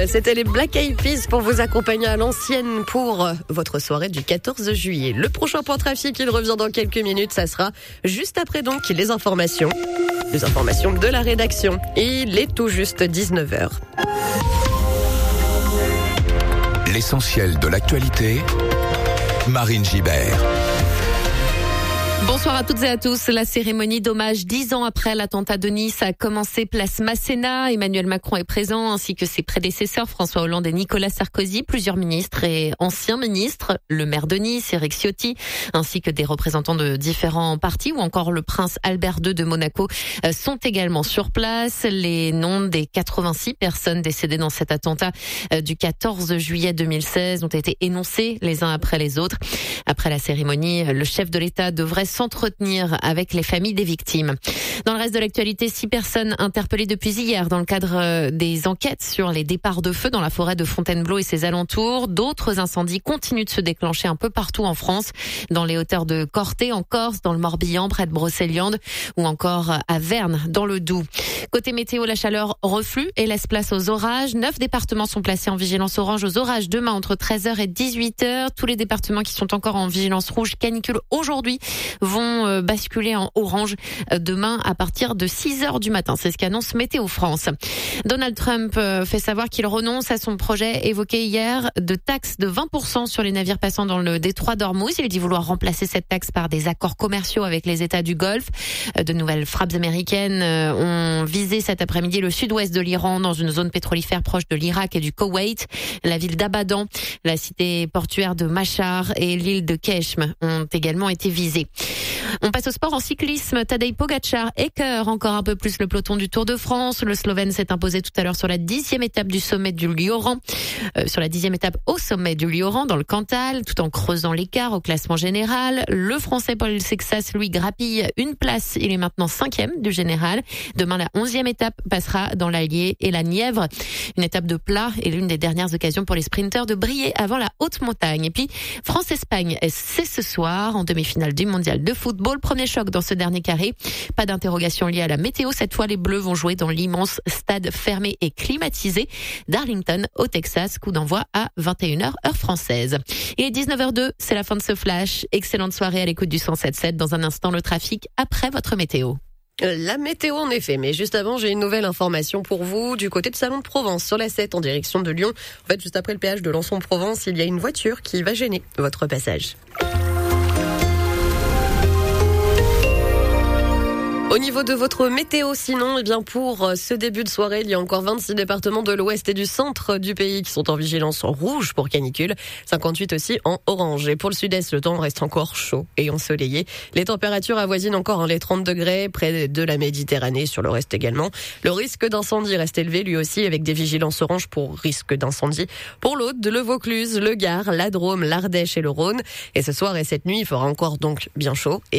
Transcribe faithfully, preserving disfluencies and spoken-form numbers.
C'était les Black Eyed Peas pour vous accompagner à l'ancienne pour votre soirée du quatorze juillet. Le prochain point trafic, il revient dans quelques minutes. Ça sera juste après donc les informations. Les informations de la rédaction. Et il est tout juste dix-neuf heures. L'essentiel de l'actualité, Marine Gibert. Bonsoir à toutes et à tous. La cérémonie d'hommage dix ans après l'attentat de Nice a commencé place Masséna. Emmanuel Macron est présent ainsi que ses prédécesseurs François Hollande et Nicolas Sarkozy, plusieurs ministres et anciens ministres, le maire de Nice, Éric Ciotti, ainsi que des représentants de différents partis ou encore le prince Albert deux de Monaco sont également sur place. Les noms des quatre-vingt-six personnes décédées dans cet attentat du quatorze juillet deux mille seize ont été énoncés les uns après les autres. Après la cérémonie, le chef de l'État devrait s'entretenir avec les familles des victimes. Dans le reste de l'actualité, six personnes interpellées depuis hier dans le cadre des enquêtes sur les départs de feu dans la forêt de Fontainebleau et ses alentours. D'autres incendies continuent de se déclencher un peu partout en France, dans les hauteurs de Corté en Corse, dans le Morbihan près de Brocéliande ou encore à Verne dans le Doubs. Côté météo, la chaleur reflue et laisse place aux orages. Neuf départements sont placés en vigilance orange aux orages demain entre treize heures et dix-huit heures. Tous les départements qui sont encore en vigilance rouge canicule aujourd'hui vont basculer en orange demain à partir de six heures du matin. C'est ce qu'annonce Météo France. Donald Trump fait savoir qu'il renonce à son projet évoqué hier de taxe de vingt pour cent sur les navires passant dans le détroit d'Ormuz. Il dit vouloir remplacer cette taxe par des accords commerciaux avec les États du Golfe. De nouvelles frappes américaines ont visé cet après-midi le sud-ouest de l'Iran dans une zone pétrolifère proche de l'Irak et du Koweït. La ville d'Abadan, la cité portuaire de Machar et l'île de Keshm ont également été visées. On passe au sport en cyclisme. Tadej Pogačar écœure encore un peu plus le peloton du Tour de France. Le Slovène s'est imposé tout à l'heure sur la dixième étape du sommet du Lioran. Euh, sur la dixième étape au sommet du Lioran, dans le Cantal, tout en creusant l'écart au classement général. Le Français Paul Sexas, lui, grappille une place. Il est maintenant cinquième du général. Demain, la onzième étape passera dans l'Allier et la Nièvre. Une étape de plat et l'une des dernières occasions pour les sprinteurs de briller avant la haute montagne. Et puis, France-Espagne, c'est ce soir en demi-finale du mondial de football. Premier choc dans ce dernier carré. Pas d'interrogation liée à la météo. Cette fois, les Bleus vont jouer dans l'immense stade fermé et climatisé d'Arlington, au Texas. Coup d'envoi à vingt et une heures, heure française. Il est dix-neuf heures deux. C'est la fin de ce flash. Excellente soirée à l'écoute du cent sept sept. Dans un instant, le trafic après votre météo. La météo en effet, mais juste avant, j'ai une nouvelle information pour vous du côté de Salon de Provence sur la sept en direction de Lyon. En fait, juste après le péage de Lançon-Provence, il y a une voiture qui va gêner votre passage. Au niveau de votre météo, sinon, eh bien pour ce début de soirée, il y a encore vingt-six départements de l'ouest et du centre du pays qui sont en vigilance rouge pour canicule, cinquante-huit aussi en orange. Et pour le sud-est, le temps reste encore chaud et ensoleillé. Les températures avoisinent encore les trente degrés près de la Méditerranée, sur le reste également. Le risque d'incendie reste élevé lui aussi, avec des vigilances orange pour risque d'incendie pour l'Aude, le Vaucluse, le Gard, la Drôme, l'Ardèche et le Rhône. Et ce soir et cette nuit, il fera encore donc bien chaud. Et